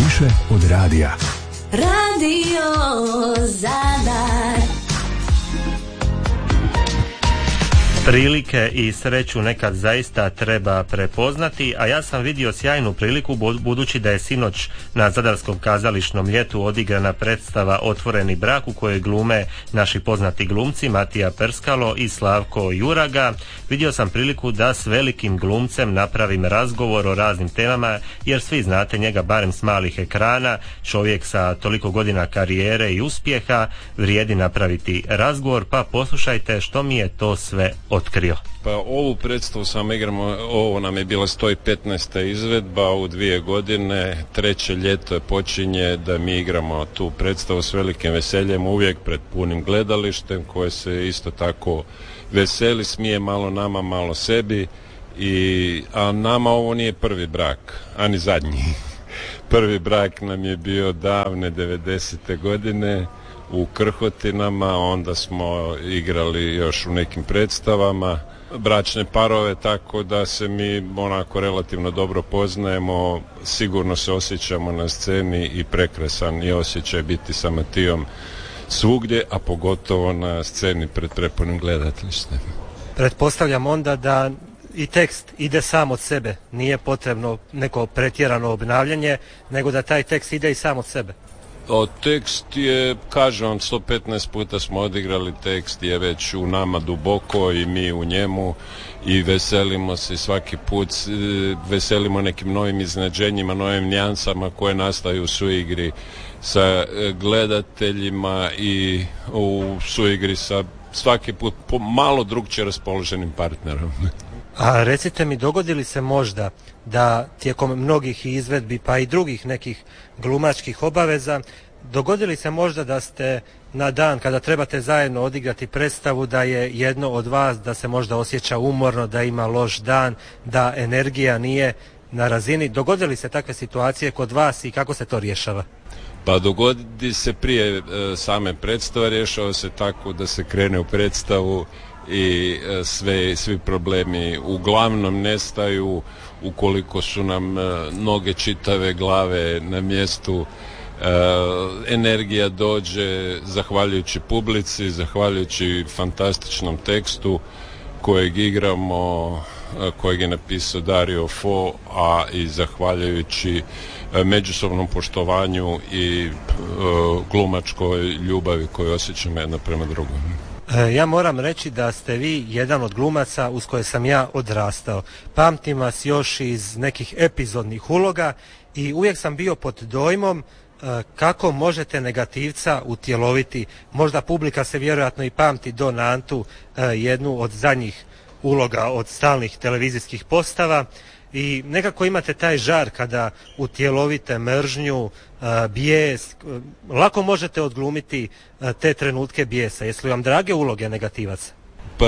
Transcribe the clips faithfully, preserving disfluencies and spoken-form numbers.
više od radija. Radio Zadar. Prilike i sreću nekad zaista treba prepoznati, a ja sam vidio sjajnu priliku budući da je sinoć na Zadarskom kazališnom ljetu odigrana predstava Otvoreni brak u kojoj glume naši poznati glumci Matija Perskalo i Slavko Juraga. Vidio sam priliku da s velikim glumcem napravim razgovor o raznim temama, jer svi znate njega barem s malih ekrana, čovjek sa toliko godina karijere i uspjeha, vrijedi napraviti razgovor, pa poslušajte što mi je to sve otkrio. Pa ovu predstavu sam igramo, ovo nam je bila sto petnaesta izvedba u dvije godine, treće ljeto počinje da mi igramo tu predstavu s velikim veseljem, uvijek pred punim gledalištem koje se isto tako veseli, smije malo nama, malo sebi, i, a nama ovo nije prvi brak, ani zadnji. Prvi brak nam je bio davne devedesete godine u Krhotinama, onda smo igrali još u nekim predstavama bračne parove, tako da se mi onako relativno dobro poznajemo, sigurno se osjećamo na sceni i prekrasan je osjećaj biti sa Matijom svugdje, a pogotovo na sceni pred prepunim gledateljstvom. Pretpostavljam onda da i tekst ide sam od sebe, nije potrebno neko pretjerano obnavljanje, nego da taj tekst ide i sam od sebe. O, tekst je, kažem vam, sto petnaest puta smo odigrali, tekst je već u nama duboko i mi u njemu, i veselimo se svaki put, veselimo nekim novim iznenađenjima, novim nijansama koje nastaju u suigri sa gledateljima i u suigri sa svaki put malo drugčije raspoloženim partnerom. A recite mi, dogodili se možda da tijekom mnogih izvedbi pa i drugih nekih glumačkih obaveza, dogodili se možda da ste na dan kada trebate zajedno odigrati predstavu, da je jedno od vas da se možda osjeća umorno, da ima loš dan, da energija nije na razini? Dogodili se takve situacije kod vas i kako se to rješava? Pa dogodi se prije e, same predstave, rješava se tako da se krene u predstavu i e, sve, svi problemi uglavnom nestaju ukoliko su nam e, noge čitave, glave na mjestu. E, energija dođe zahvaljujući publici, zahvaljujući fantastičnom tekstu kojeg igramo, e, kojeg je napisao Dario Fo, a i zahvaljujući e, međusobnom poštovanju i e, glumačkoj ljubavi koju osjećamo jedna prema drugom. Ja moram reći da ste vi jedan od glumaca uz koje sam ja odrastao. Pamtim vas još iz nekih epizodnih uloga i uvijek sam bio pod dojmom kako možete negativca utjeloviti. Možda publika se vjerojatno i pamti Don Antu, jednu od zadnjih uloga od stalnih televizijskih postava, i nekako imate taj žar kada utjelovite mržnju, bijes, lako možete odglumiti te trenutke bijesa. Jesu li vam drage uloge negativaca? Pa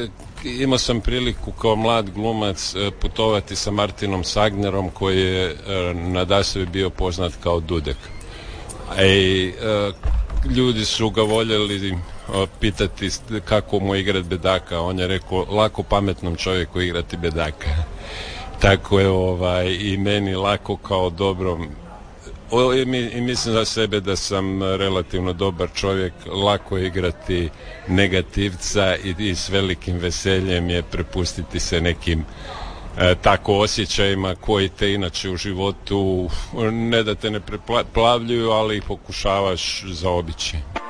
imao sam priliku kao mlad glumac putovati sa Martinom Sagnerom, koji je nadasve bio poznat kao Dudek. I ljudi su ga voljeli pitati kako mu igrati bedaka. On je rekao, lako pametnom čovjeku igrati bedaka. Tako je ovaj, i meni lako kao dobrom, o, i, mi, i mislim za sebe da sam relativno dobar čovjek, lako je igrati negativca i, i s velikim veseljem je prepustiti se nekim e, tako osjećajima koji te inače u životu ne da te ne preplavljuju, ali ih pokušavaš zaobići.